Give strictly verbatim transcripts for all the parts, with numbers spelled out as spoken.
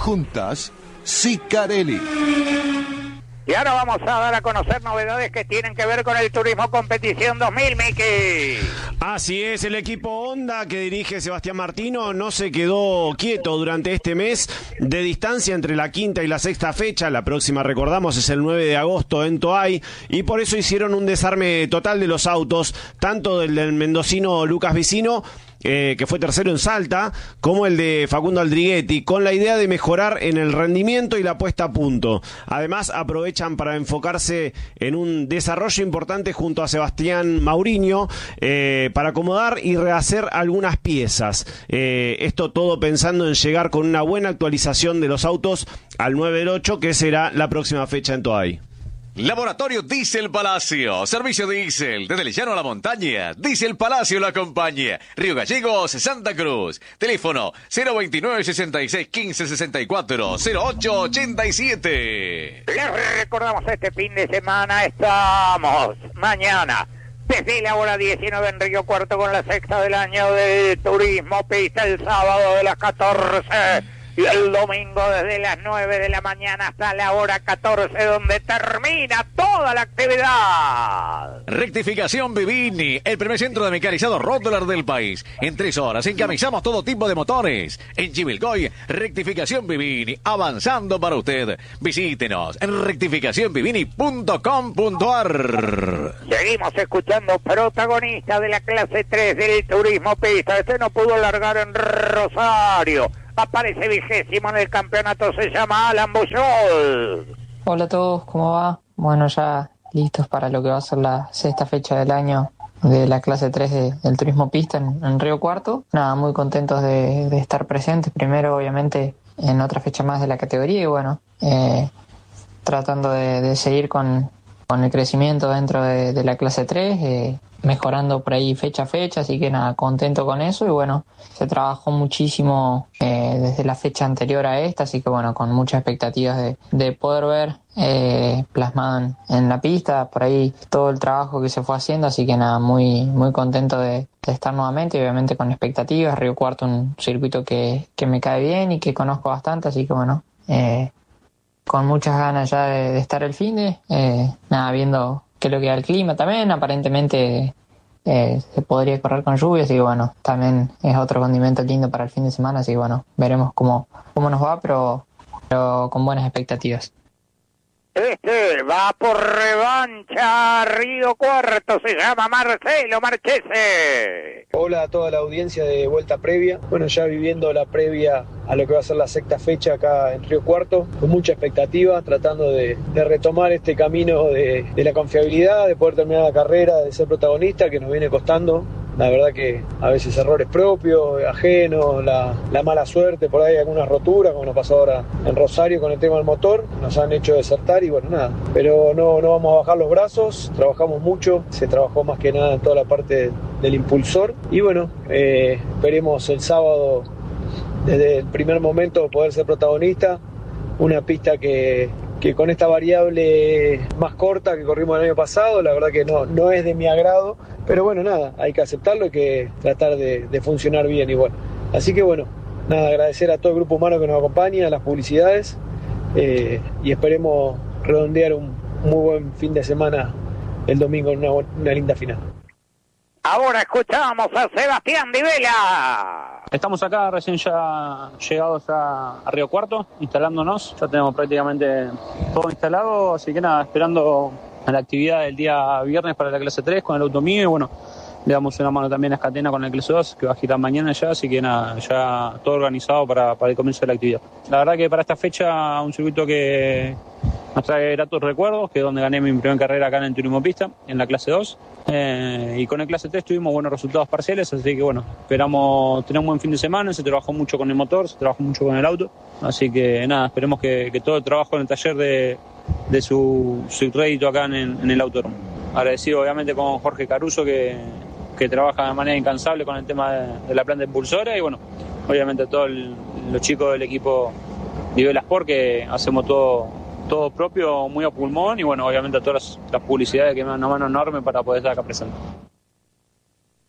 Juntas, Sicarelli. Y ahora vamos a dar a conocer novedades que tienen que ver con el Turismo Competición dos mil, Miki. Así es, el equipo Honda que dirige Sebastián Martino no se quedó quieto durante este mes de distancia entre la quinta y la sexta fecha. La próxima, recordamos, es el nueve de agosto en Toay, y por eso hicieron un desarme total de los autos, tanto del, del mendocino Lucas Vicino, Eh, que fue tercero en Salta, como el de Facundo Aldriguetti, con la idea de mejorar en el rendimiento y la puesta a punto. Además, aprovechan para enfocarse en un desarrollo importante junto a Sebastián Mauriño, eh, para acomodar y rehacer algunas piezas. Eh, esto todo pensando en llegar con una buena actualización de los autos al nueve del ocho, que será la próxima fecha en Toay. Laboratorio Diesel Palacio, servicio diésel desde el llano a la montaña. Diesel Palacio lo acompaña. Río Gallegos, Santa Cruz. Teléfono cero veintinueve, sesenta y seis, quince, sesenta y cuatro, cero ocho ochenta y siete. Les recordamos, este fin de semana estamos mañana desde la hora diecinueve en Río Cuarto con la sexta del año del Turismo Pista, el sábado de las catorce. Y el domingo desde las nueve de la mañana hasta la hora catorce, donde termina toda la actividad. Rectificación Vivini, el primer centro de mecanizado Rotterdam del país. En tres horas encamisamos todo tipo de motores. En Chivilcoy, Rectificación Vivini, avanzando para usted. Visítenos en rectificación vivini punto com punto a r. Seguimos escuchando protagonistas de la clase tres del Turismo Pista. Este no pudo largar en Rosario. Aparece vigésimo en el campeonato, se llama Alan Bullol. Hola a todos, ¿cómo va? Bueno, ya listos para lo que va a ser la sexta fecha del año de la clase tres de, del Turismo Pista en, en Río Cuarto. Nada, muy contentos de, de estar presentes. Primero, obviamente, en otra fecha más de la categoría y bueno, eh, tratando de, de seguir con, con el crecimiento dentro de, de la clase tres, eh, mejorando por ahí fecha a fecha, así que nada, contento con eso y bueno, se trabajó muchísimo eh, desde la fecha anterior a esta, así que bueno, con muchas expectativas de, de poder ver eh, plasmado en, en la pista, por ahí todo el trabajo que se fue haciendo, así que nada, muy muy contento de, de estar nuevamente y obviamente con expectativas. Río Cuarto, un circuito que, que me cae bien y que conozco bastante, así que bueno, eh, con muchas ganas ya de, de estar el finde, eh, nada, viendo qué es lo que da el clima también, aparentemente eh, se podría correr con lluvia, así que bueno, también es otro condimento lindo para el fin de semana, así que bueno, veremos cómo, cómo nos va, pero, pero con buenas expectativas. Este va por revancha Río Cuarto, se llama Marcelo Marchese. Hola a toda la audiencia de Vuelta Previa. Bueno, ya viviendo la previa a lo que va a ser la sexta fecha acá en Río Cuarto, con mucha expectativa, tratando de, de retomar este camino de, de la confiabilidad, de poder terminar la carrera, de ser protagonista, que nos viene costando. La verdad que a veces errores propios, ajenos, la, la mala suerte, por ahí algunas roturas, como nos pasó ahora en Rosario con el tema del motor, nos han hecho desertar y bueno, nada. Pero no, no vamos a bajar los brazos, trabajamos mucho, se trabajó más que nada en toda la parte del impulsor y bueno, eh, esperemos el sábado desde el primer momento poder ser protagonista, una pista que... que con esta variable más corta que corrimos el año pasado, la verdad que no, no es de mi agrado, pero bueno, nada, hay que aceptarlo y que tratar de, de funcionar bien y bueno. Así que bueno, nada, agradecer a todo el grupo humano que nos acompaña, a las publicidades eh, y esperemos redondear un muy buen fin de semana el domingo en una, una linda final. Ahora escuchamos a Sebastián Di Vela. Estamos acá recién ya llegados a, a Río Cuarto, instalándonos. Ya tenemos prácticamente todo instalado, así que nada, esperando a la actividad del día viernes para la clase tres con el auto mío y bueno, le damos una mano también a Escatena con la clase dos, que va a girar mañana ya, así que nada, ya todo organizado para, para el comienzo de la actividad. La verdad que para esta fecha un circuito que nos trae gratos recuerdos, que es donde gané mi primera carrera acá en el Turismo Pista, en la clase dos. Eh, y con el clase tres tuvimos buenos resultados parciales, así que bueno, esperamos tener un buen fin de semana. Se trabajó mucho con el motor, se trabajó mucho con el auto, así que nada, esperemos que, que todo el trabajo en el taller de, de su, su rédito acá en, en el autódromo. Agradecido obviamente con Jorge Caruso que, que trabaja de manera incansable con el tema de, de la planta impulsora y bueno, obviamente a todos los chicos del equipo Di Vela Sport que hacemos todo todo propio, muy a pulmón y bueno, obviamente a todas las, las publicidades que me dan una mano enorme para poder estar acá presente.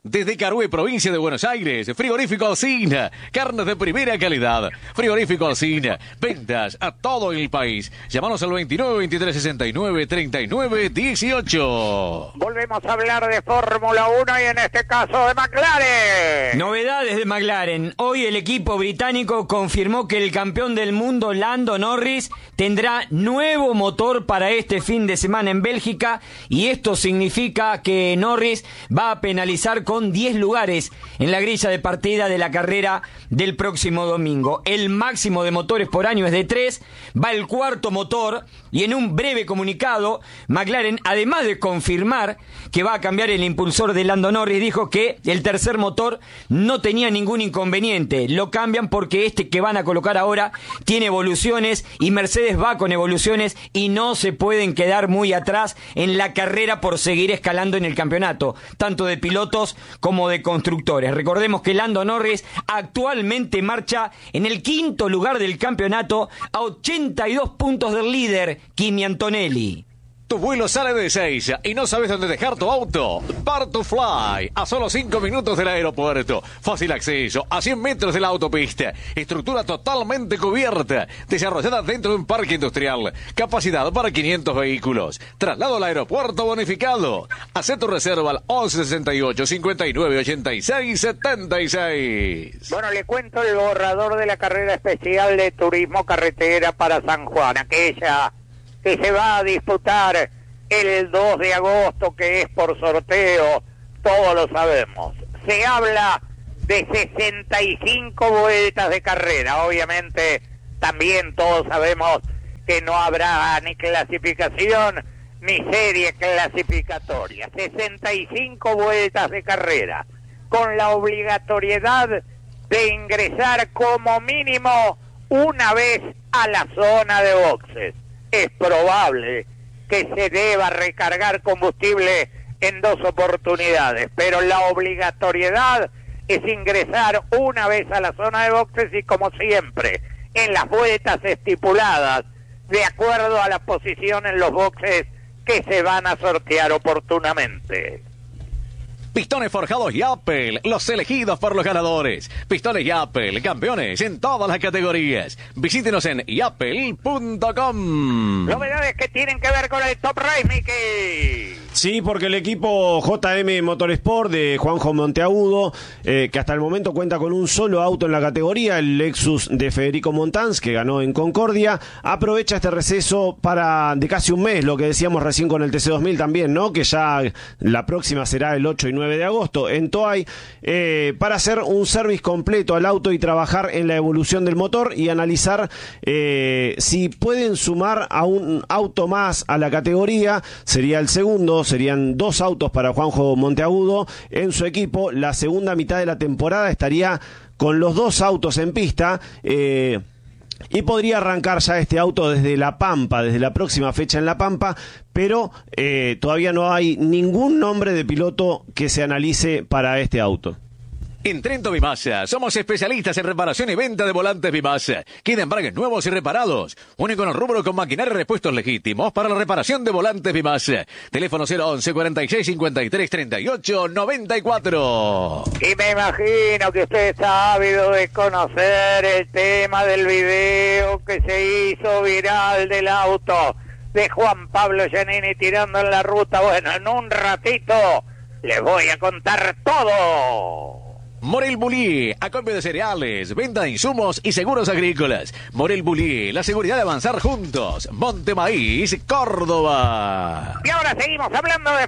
Desde Carué, provincia de Buenos Aires, Frigorífico Alsina, carnes de primera calidad. Frigorífico Alsina, ventas a todo el país. Llámanos al veintinueve, veintitrés, sesenta y nueve, treinta y nueve, dieciocho. Volvemos a hablar de Fórmula uno y en este caso de McLaren. Novedades de McLaren. Hoy el equipo británico confirmó que el campeón del mundo, Lando Norris, tendrá nuevo motor para este fin de semana en Bélgica, y esto significa que Norris va a penalizar con diez lugares en la grilla de partida de la carrera del próximo domingo. El máximo de motores por año es de tres, va el cuarto motor, y en un breve comunicado, McLaren, además de confirmar que va a cambiar el impulsor de Lando Norris, dijo que el tercer motor no tenía ningún inconveniente. Lo cambian porque este que van a colocar ahora tiene evoluciones, y Mercedes va con evoluciones, y no se pueden quedar muy atrás en la carrera por seguir escalando en el campeonato, tanto de pilotos como de constructores. Recordemos que Lando Norris actualmente marcha en el quinto lugar del campeonato, a ochenta y dos puntos del líder, Kimi Antonelli. Tu vuelo sale de Ezeiza y no sabes dónde dejar tu auto. Bar to Fly, a solo cinco minutos del aeropuerto. Fácil acceso, a cien metros de la autopista. Estructura totalmente cubierta, desarrollada dentro de un parque industrial. Capacidad para quinientos vehículos. Traslado al aeropuerto bonificado. Haz tu reserva al once sesenta y ocho, cincuenta y nueve, ochenta y seis, setenta y seis. Bueno, le cuento el borrador de la carrera especial de turismo carretera para San Juan, aquella que se va a disputar el dos de agosto, que es por sorteo, todos lo sabemos. Se habla de sesenta y cinco vueltas de carrera. Obviamente, también todos sabemos que no habrá ni clasificación ni serie clasificatoria. sesenta y cinco vueltas de carrera, con la obligatoriedad de ingresar como mínimo una vez a la zona de boxes. Es probable que se deba recargar combustible en dos oportunidades, pero la obligatoriedad es ingresar una vez a la zona de boxes, y como siempre, en las vueltas estipuladas, de acuerdo a la posición en los boxes que se van a sortear oportunamente. Pistones forjados Yapel, los elegidos por los ganadores. Pistones Yapel, campeones en todas las categorías. Visítenos en yapel punto com. Novedades que tienen que ver con el Top Race, Miki. Sí, porque el equipo J M Motorsport de Juanjo Monteagudo, eh, que hasta el momento cuenta con un solo auto en la categoría, el Lexus de Federico Montans, que ganó en Concordia, aprovecha este receso para de casi un mes, lo que decíamos recién con el T C dos mil también, ¿no? Que ya la próxima será el ocho y nueve de agosto en Toay, eh, para hacer un service completo al auto y trabajar en la evolución del motor y analizar eh, si pueden sumar a un auto más a la categoría. Sería el segundo, serían dos autos para Juanjo Monteagudo en su equipo. La segunda mitad de la temporada estaría con los dos autos en pista, eh, y podría arrancar ya este auto desde La Pampa, desde la próxima fecha en La Pampa, pero eh, todavía no hay ningún nombre de piloto que se analice para este auto. En Trento Bimasa, somos especialistas en reparación y venta de volantes Bimasa. Quieren embragues nuevos y reparados. Único en el rubro con maquinaria y repuestos legítimos para la reparación de volantes Bimasa. Teléfono cero once, cuarenta y seis, cincuenta y tres, treinta y ocho, noventa y cuatro. Y me imagino que usted está ávido de conocer el tema del video que se hizo viral del auto de Juan Pablo Giannini tirando en la ruta. Bueno, en un ratito les voy a contar todo. Morel Bullier, acopio de cereales, venta de insumos y seguros agrícolas. Morel Bullier, la seguridad de avanzar juntos. Monte Maíz, Córdoba. Y ahora seguimos hablando de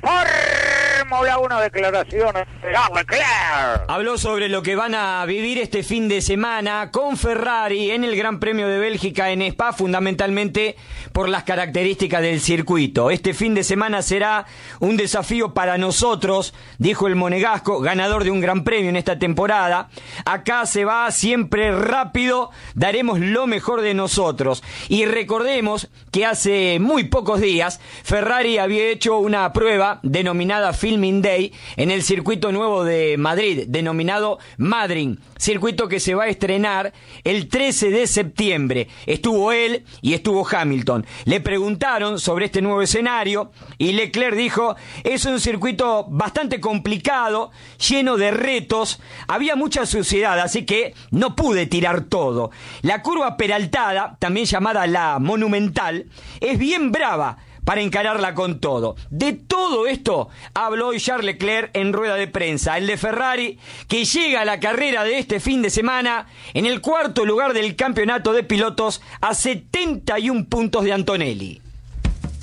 Fórmula uno, declaraciones de Leclerc. Habló sobre lo que van a vivir este fin de semana con Ferrari en el Gran Premio de Bélgica en Spa, fundamentalmente por las características del circuito. Este fin de semana será un desafío para nosotros, dijo el monegasco, ganador de un Gran Premio en esta temporada. Acá se va siempre rápido, daremos lo mejor de nosotros. Y recordemos que hace muy pocos días Ferrari había hecho una prueba denominada Film Filming Day en el circuito nuevo de Madrid, denominado Madrid, circuito que se va a estrenar el trece de septiembre. Estuvo él y estuvo Hamilton. Le preguntaron sobre este nuevo escenario y Leclerc dijo: es un circuito bastante complicado, lleno de retos, había mucha suciedad, así que no pude tirar todo. La curva peraltada, también llamada la monumental, es bien brava para encararla con todo. De todo esto habló hoy Charles Leclerc en rueda de prensa, el de Ferrari, que llega a la carrera de este fin de semana en el cuarto lugar del campeonato de pilotos a setenta y un puntos de Antonelli.